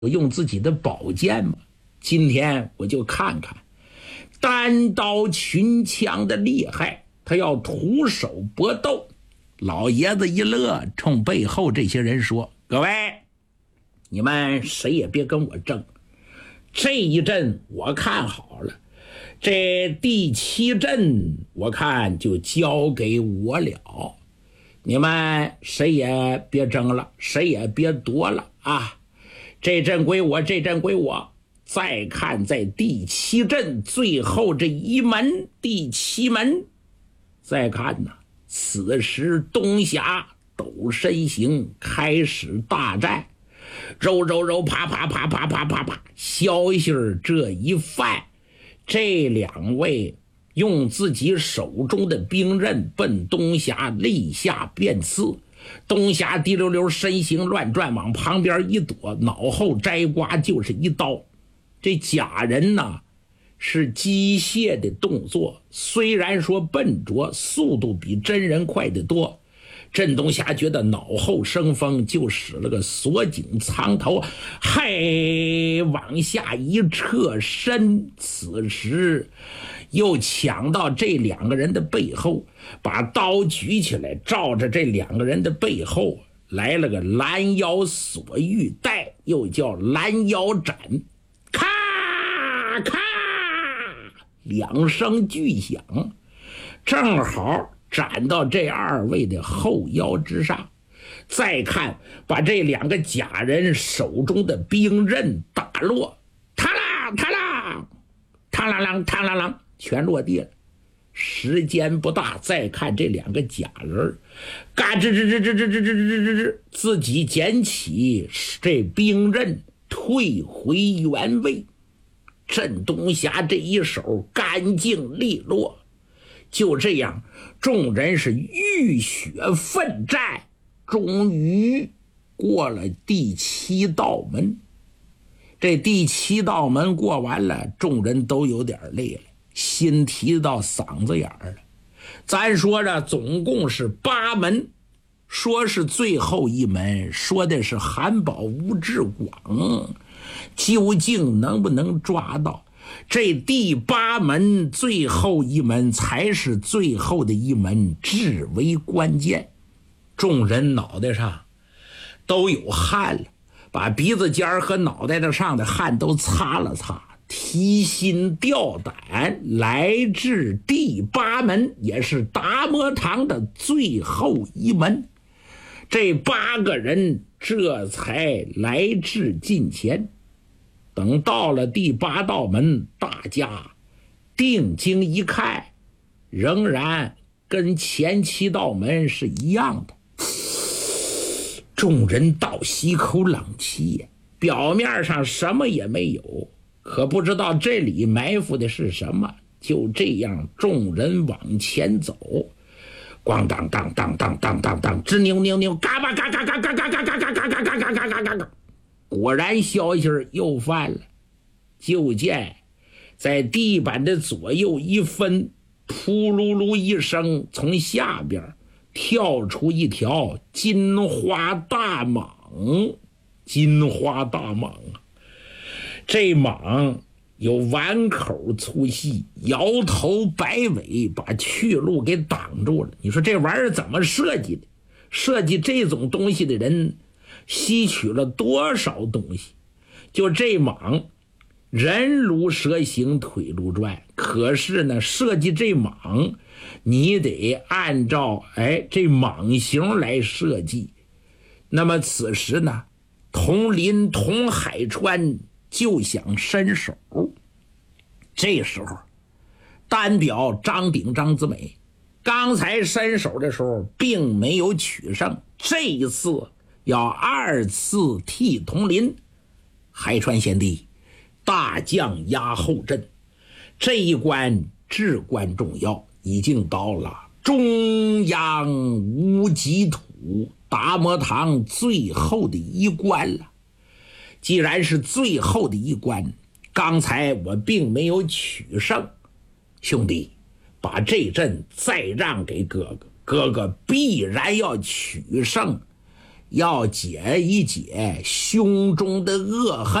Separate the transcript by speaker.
Speaker 1: 用自己的宝剑吗？今天我就看看单刀群枪的厉害，他要徒手搏斗。老爷子一乐，冲背后这些人说：各位，你们谁也别跟我争，这一阵我看好了，这第7阵我看就交给我了，你们谁也别争了，谁也别夺了啊！这阵归我，这阵归我。再看在第7阵最后这一门，第7门，再看呢，此时东峡抖身形，开始大战，肉啪啪啪啪啪啪啪，消息这一犯，这2位用自己手中的兵刃奔东峡立下便刺。东峡滴溜溜身形乱转，往旁边一躲，脑后摘刮就是一刀。这假人呢是机械的动作，虽然说笨拙，速度比真人快得多。镇东峡觉得脑后生风，就使了个锁颈藏头，嘿，往下一侧身，此时又抢到这2个人的背后，把刀举起来，照着这2个人的背后来了个拦腰锁玉带，又叫拦腰斩。咔咔2声巨响，正好斩到这2位的后腰之上。再看把这2个假人手中的兵刃打落，嗒啦嗒啦，嘡啷啷嘡啷啷，全落地了。时间不大，再看这2个假人，嘎吱吱吱吱吱吱吱吱吱，自己捡起这兵刃，退回原位。镇东峡这一手干净利落。就这样，众人是浴血奋战，终于过了第7道门。这第7道门过完了，众人都有点累了，心提到嗓子眼儿了。咱说着总共是8门，说是最后一门，说的是韩宝吴志广，究竟能不能抓到？这第8门最后一门才是最后的一门，至为关键。众人脑袋上都有汗了，把鼻子尖和脑袋上的汗都擦了擦，提心吊胆来至第8门，也是达摩堂的最后一门。这8个人这才来至近前。等到了第8道门，大家定睛一看，仍然跟前7道门是一样的。众人倒吸口冷气，表面上什么也没有，可不知道这里埋伏的是什么。就这样，众人往前走，咣当当当当当当当，吱扭扭扭，嘎巴嘎嘎嘎嘎嘎嘎嘎嘎嘎嘎嘎嘎嘎嘎嘎，果然消息又犯了。就见在地板的左右一分，扑噜噜一声，从下边跳出一条金花大蟒。金花大蟒啊，这蟒有碗口粗细，摇头摆尾，把去路给挡住了。你说这玩意儿怎么设计的？设计这种东西的人吸取了多少东西？就这蟒人如蛇行，腿如转，可是呢设计这蟒你得按照这蟒形来设计。那么此时呢，佟林佟海川就想伸手。这时候单表张鼎张子美刚才伸手的时候并没有取胜，这一次要2次替佟林。海川贤弟，大将压后阵，这一关至关重要，已经到了中央无极土达摩堂最后的一关了。既然是最后的一关，刚才我并没有取胜，兄弟，把这阵再让给哥哥，哥哥必然要取胜， 要解一解胸中的恶恨。